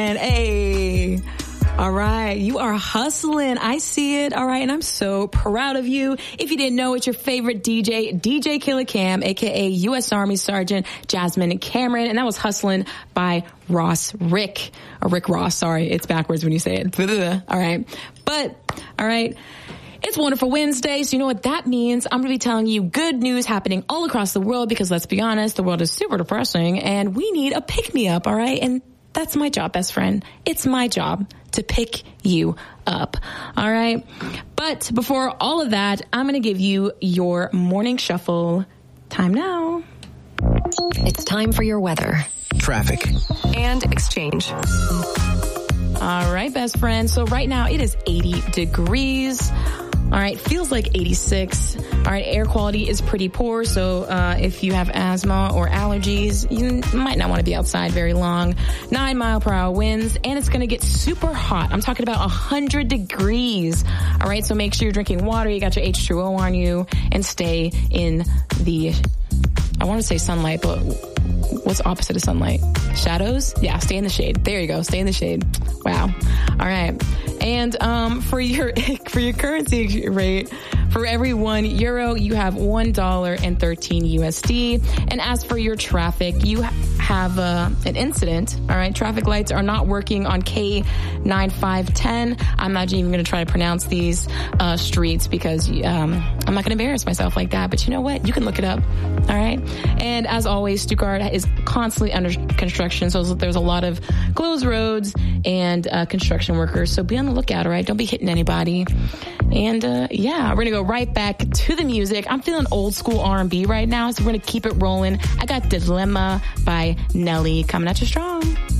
friend. Hey. All right. You are hustling. I see it. All right. And I'm so proud of you. If you didn't know, it's your favorite DJ, DJ Killer Cam, a.k.a. U.S. Army Sergeant Jasmine Cameron. And that was Hustling by Ross Rick. Or Rick Ross. Sorry. It's backwards when you say it. All right. But, all right. It's Wonderful Wednesday, so you know what that means. I'm going to be telling you good news happening all across the world because, let's be honest, the world is super depressing and we need a pick-me-up, all right? And that's my job, best friend. It's my job to pick you up, all right? But before all of that, I'm going to give you your morning shuffle. Time now. It's time for your weather, traffic, and exchange. All right, best friend. So right now it is 80 degrees. All right, feels like 86. All right, air quality is pretty poor, so if you have asthma or allergies, you might not want to be outside very long. 9-mile-per-hour winds, and it's going to get super hot. I'm talking about 100 degrees. All right, so make sure you're drinking water, you got your H2O on you, and stay in the, I want to say sunlight, but what's opposite of sunlight? Shadows? Yeah, stay in the shade. There you go, stay in the shade. Wow. All right. And for your currency rate, for every €1, you have $1.13 USD. And as for your traffic, you have an incident. All right, traffic lights are not working on K9510. I'm not even going to try to pronounce these streets because I'm not going to embarrass myself like that. But you know what? You can look it up. All right. And as always, Stuttgart is constantly under construction, so there's a lot of closed roads and construction workers. So be on the lookout. All right, don't be hitting anybody. And yeah, we're gonna go right back to the music. I'm feeling old school R&B right now, so we're gonna keep it rolling. I got Dilemma by Nelly coming at you strong.